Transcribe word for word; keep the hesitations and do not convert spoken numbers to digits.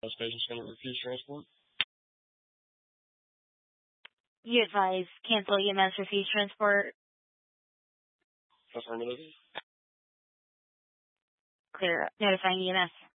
Bus patient's going to refuse transport. You advise cancel E M S refuse transport. Affirmative. Clear. Notifying E M S.